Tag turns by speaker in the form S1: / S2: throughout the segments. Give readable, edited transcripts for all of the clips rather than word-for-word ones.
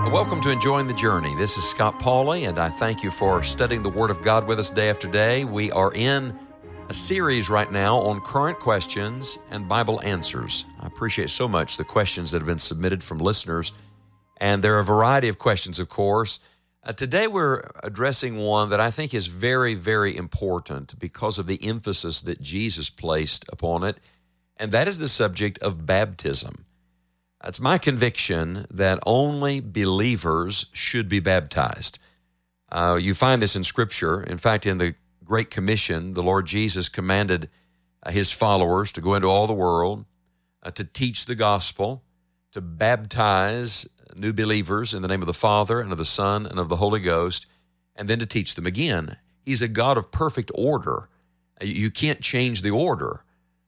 S1: Welcome to Enjoying the Journey. This is Scott Pauley, and I thank you for studying the Word of God with us day after day. We are in a series right now on current questions and Bible answers. I appreciate so much the questions that have been submitted from listeners, and there are a variety of questions, of course. Today we're addressing one that I think is very, very important because of the emphasis that Jesus placed upon it, and that is the subject of baptism. It's my conviction that only believers should be baptized. You find this in Scripture. In fact, in the Great Commission, the Lord Jesus commanded His followers to go into all the world, to teach the gospel, to baptize new believers in the name of the Father and of the Son and of the Holy Ghost, and then to teach them again. He's a God of perfect order. You can't change the order.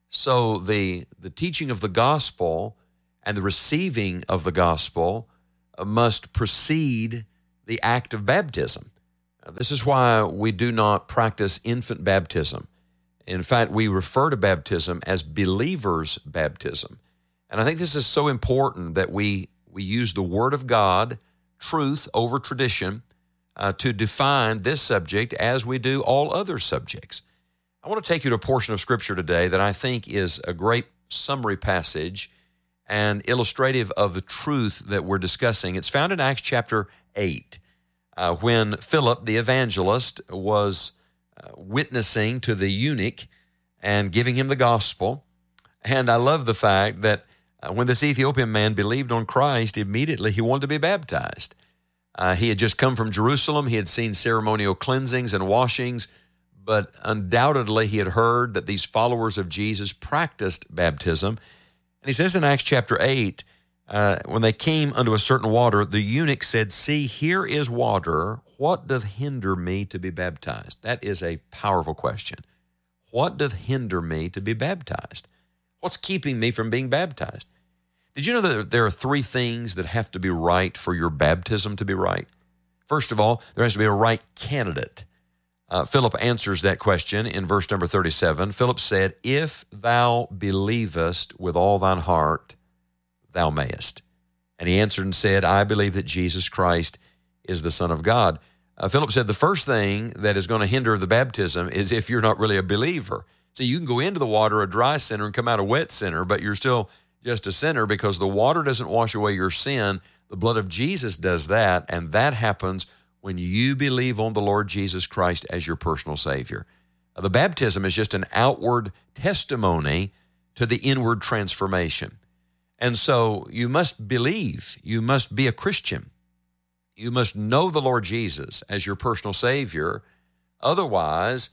S1: So the teaching of the gospel and the receiving of the gospel must precede the act of baptism. This is why we do not practice infant baptism. In fact, we refer to baptism as believers' baptism. And I think this is so important that we use the Word of God, truth over tradition, to define this subject as we do all other subjects. I want to take you to a portion of Scripture today that I think is a great summary passage and illustrative of the truth that we're discussing. It's found in Acts chapter 8, when Philip, the evangelist, was witnessing to the eunuch and giving him the gospel. And I love the fact that when this Ethiopian man believed on Christ, immediately he wanted to be baptized. He had just come from Jerusalem. He had seen ceremonial cleansings and washings, but undoubtedly he had heard that these followers of Jesus practiced baptism. And he says in Acts chapter 8, when they came unto a certain water, the eunuch said, "See, here is water. What doth hinder me to be baptized?" That is a powerful question. What doth hinder me to be baptized? What's keeping me from being baptized? Did you know that there are three things that have to be right for your baptism to be right? First of all, there has to be a right candidate. Philip answers that question in verse number 37. Philip said, "If thou believest with all thine heart, thou mayest." And he answered and said, "I believe that Jesus Christ is the Son of God." Philip said the first thing that is going to hinder the baptism is if you're not really a believer. See, you can go into the water a dry sinner and come out a wet sinner, but you're still just a sinner because the water doesn't wash away your sin. The blood of Jesus does that, and that happens when you believe on the Lord Jesus Christ as your personal Savior. The baptism is just an outward testimony to the inward transformation. And so you must believe. You must be a Christian. You must know the Lord Jesus as your personal Savior. Otherwise,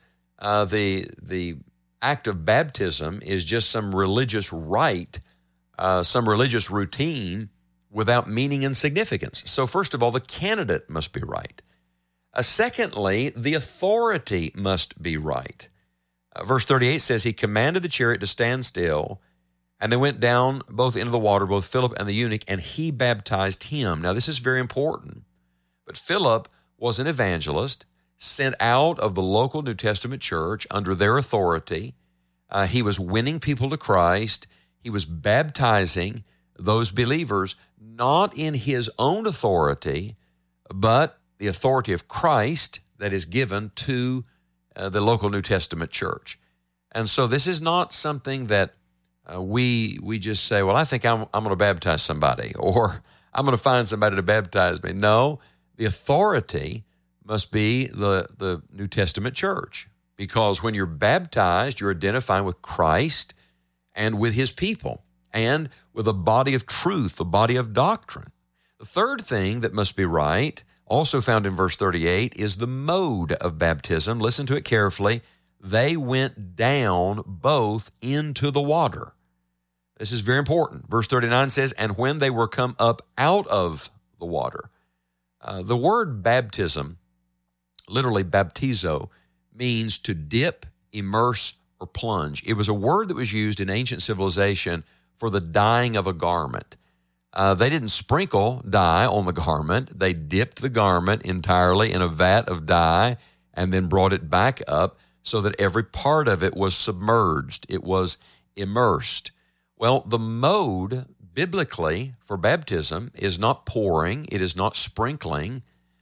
S1: the act of baptism is just some religious rite, some religious routine without meaning and significance. So first of all, the candidate must be right. Secondly, the authority must be right. Verse 38 says, "He commanded the chariot to stand still, and they went down both into the water, both Philip and the eunuch, and he baptized him." Now, this is very important. But Philip was an evangelist sent out of the local New Testament church under their authority. He was winning people to Christ. He was baptizing those believers, not in his own authority, but the authority of Christ that is given to the local New Testament church. And so this is not something that we just say, well, I think I'm going to baptize somebody, or I'm going to find somebody to baptize me. No, the authority must be the New Testament church, because when you're baptized, you're identifying with Christ and with his people and with a body of truth, a body of doctrine. The third thing that must be right, also found in verse 38, is the mode of baptism. Listen to it carefully. They went down both into the water. This is very important. Verse 39 says, "And when they were come up out of the water." The word baptism, literally baptizo, means to dip, immerse, or plunge. It was a word that was used in ancient civilization for the dyeing of a garment. They didn't sprinkle dye on the garment. They dipped the garment entirely in a vat of dye and then brought it back up so that every part of it was submerged. It was immersed. Well, the mode biblically for baptism is not pouring, it is not sprinkling,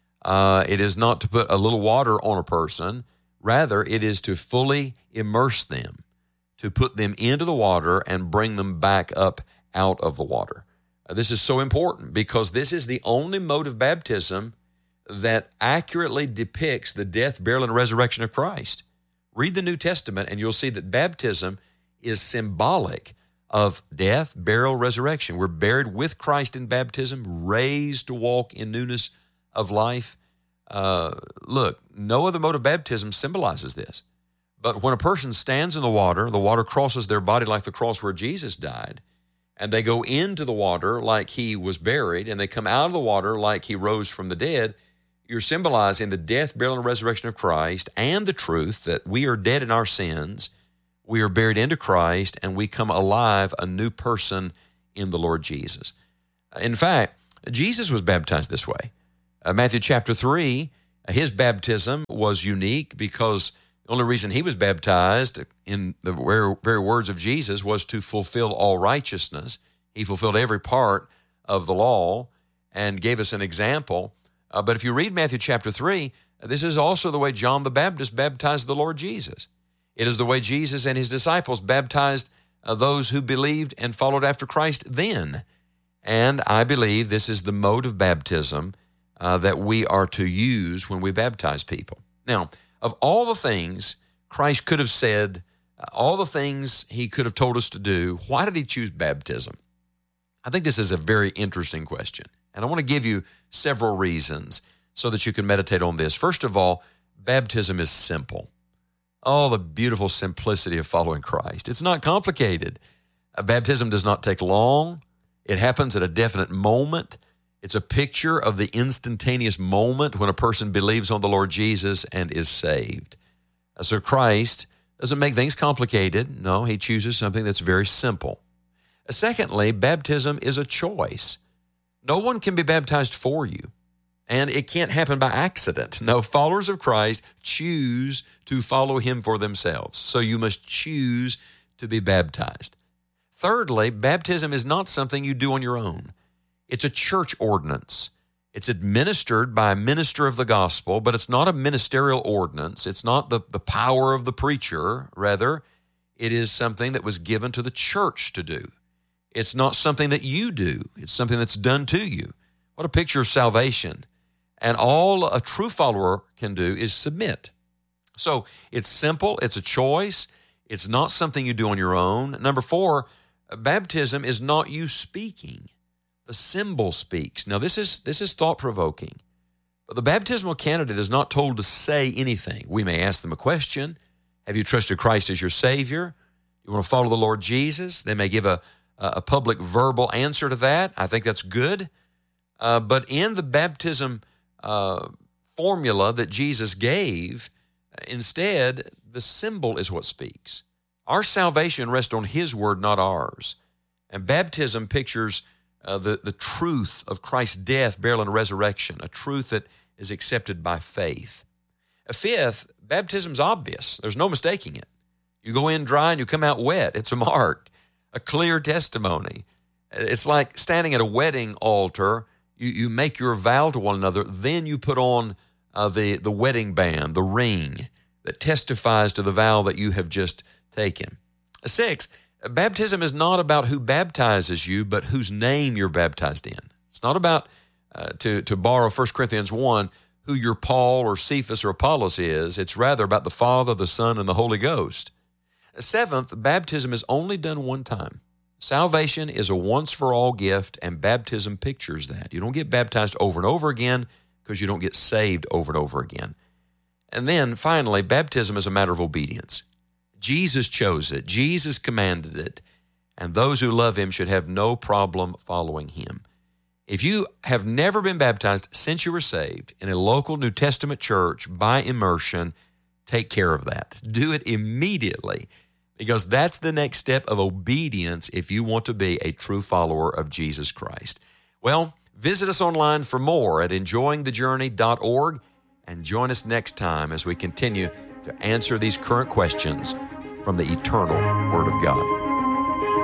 S1: it is not to put a little water on a person. Rather, it is to fully immerse them, to put them into the water and bring them back up out of the water. This is so important because this is the only mode of baptism that accurately depicts the death, burial, and resurrection of Christ. Read the New Testament and you'll see that baptism is symbolic of death, burial, resurrection. We're buried with Christ in baptism, raised to walk in newness of life. Look, no other mode of baptism symbolizes this. But when a person stands in the water crosses their body like the cross where Jesus died, and they go into the water like he was buried, and they come out of the water like he rose from the dead, you're symbolizing the death, burial, and resurrection of Christ and the truth that we are dead in our sins, we are buried into Christ, and we come alive a new person in the Lord Jesus. In fact, Jesus was baptized this way. Matthew chapter 3, his baptism was unique because the only reason he was baptized, in the very words of Jesus, was to fulfill all righteousness. He fulfilled every part of the law and gave us an example. But if you read Matthew chapter 3, this is also the way John the Baptist baptized the Lord Jesus. It is the way Jesus and his disciples baptized those who believed and followed after Christ then. And I believe this is the mode of baptism that we are to use when we baptize people. Now, of all the things Christ could have said, all the things he could have told us to do, why did he choose baptism? I think this is a very interesting question, and I want to give you several reasons so that you can meditate on this. First of all, baptism is simple. Oh, the beautiful simplicity of following Christ. It's not complicated. Baptism does not take long. It happens at a definite moment. It's a picture of the instantaneous moment when a person believes on the Lord Jesus and is saved. So Christ doesn't make things complicated. No, he chooses something that's very simple. Secondly, baptism is a choice. No one can be baptized for you, and it can't happen by accident. No, followers of Christ choose to follow him for themselves. So you must choose to be baptized. Thirdly, baptism is not something you do on your own. It's a church ordinance. It's administered by a minister of the gospel, but it's not a ministerial ordinance. It's not the power of the preacher. Rather, it is something that was given to the church to do. It's not something that you do. It's something that's done to you. What a picture of salvation. And all a true follower can do is submit. So it's simple. It's a choice. It's not something you do on your own. Number 4, baptism is not you speaking. The symbol speaks. Now, this is thought-provoking. But the baptismal candidate is not told to say anything. We may ask them a question. Have you trusted Christ as your Savior? You want to follow the Lord Jesus? They may give a public verbal answer to that. I think that's good. But in the baptism formula that Jesus gave, instead, the symbol is what speaks. Our salvation rests on his word, not ours. And baptism pictures the truth of Christ's death, burial, and resurrection, a truth that is accepted by faith. Fifth, baptism's obvious. There's no mistaking it. You go in dry and you come out wet. It's a mark, a clear testimony. It's like standing at a wedding altar. You make your vow to one another, then you put on the wedding band, the ring, that testifies to the vow that you have just taken. Sixth, baptism is not about who baptizes you, but whose name you're baptized in. It's not about, to borrow 1 Corinthians 1, who your Paul or Cephas or Apollos is. It's rather about the Father, the Son, and the Holy Ghost. Seventh, baptism is only done one time. Salvation is a once-for-all gift, and baptism pictures that. You don't get baptized over and over again because you don't get saved over and over again. And then, finally, baptism is a matter of obedience. Jesus chose it. Jesus commanded it. And those who love him should have no problem following him. If you have never been baptized since you were saved in a local New Testament church by immersion, take care of that. Do it immediately, because that's the next step of obedience if you want to be a true follower of Jesus Christ. Well, visit us online for more at enjoyingthejourney.org and join us next time as we continue to answer these current questions from the eternal Word of God.